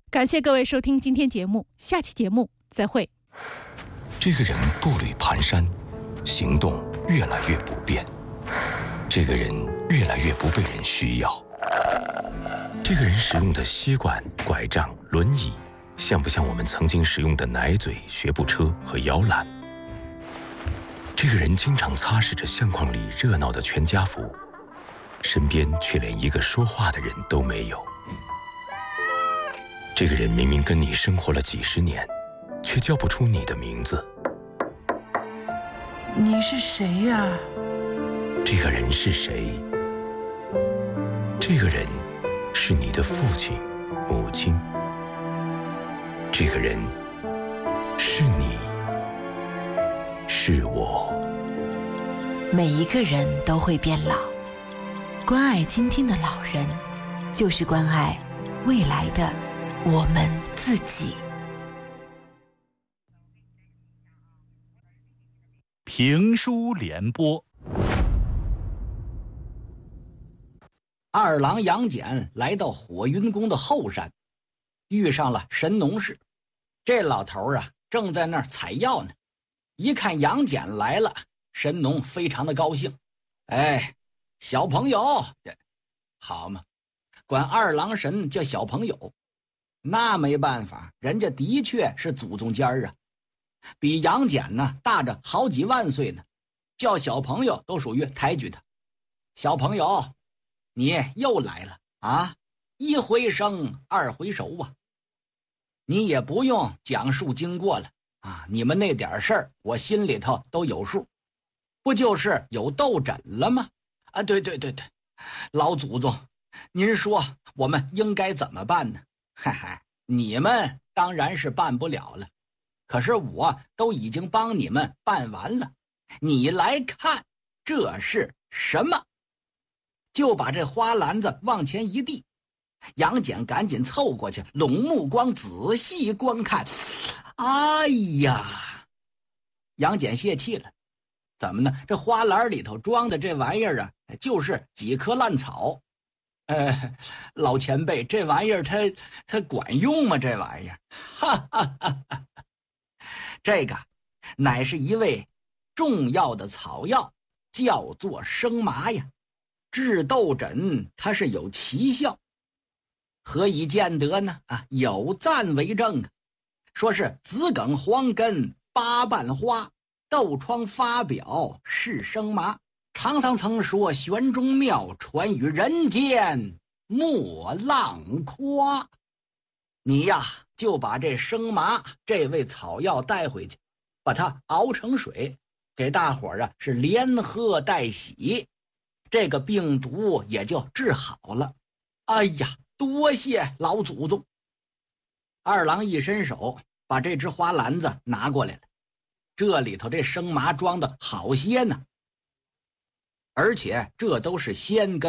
感谢各位收听今天节目，下期节目再会。 这个人步履蹒跚，行动越来越不便。这个人越来越不被人需要。这个人使用的吸管、拐杖、轮椅，像不像我们曾经使用的奶嘴、学步车和摇篮？这个人经常擦拭着相框里热闹的全家福，身边却连一个说话的人都没有。这个人明明跟你生活了几十年，却叫不出你的名字。 你是谁呀？ 这个人是谁？这个人是你的父亲、母亲。这个人是你，是我。 每一个人都会变老，关爱今天的老人，就是关爱未来的我们自己。 评书联播。 二郎杨戬来到火云宫的后山，遇上了神农氏。这老头啊，正在那儿采药呢。一看杨戬来了，神农非常的高兴。哎，小朋友，好嘛，管二郎神叫小朋友，那没办法，人家的确是祖宗间儿啊，比杨戬呢大着好几万岁呢，叫小朋友都属于抬举他。小朋友，你又来了啊！一回生，二回熟啊！你也不用讲述经过了啊，你们那点事儿我心里头都有数，不就是有斗疹了吗？啊，对，老祖宗，您说我们应该怎么办呢？嗨嗨，你们当然是办不了了，可是我都已经帮你们办完了，你来看这是什么？就把这花篮子往前一递，杨戬赶紧凑过去，拢目光仔细观看。哎呀，杨戬泄气了，怎么呢？这花篮里头装的这玩意儿啊，就是几棵烂草。老前辈，这玩意儿它管用吗？这玩意儿，哈哈哈哈！这个乃是一味重要的草药，叫做生麻呀。治痘疹它是有奇效，何以见得呢？啊，有赞为证啊，说是紫梗黄根八瓣花，痘疮发表是生麻。常常曾说玄中妙，传于人间莫浪夸。你呀，就把这生麻这味草药带回去，把它熬成水，给大伙儿啊是连喝带洗，这个病毒也就治好了。哎呀，多谢老祖宗！二郎一伸手，把这只花篮子拿过来了，这里头这生麻装的好些呢，而且这都是鲜根。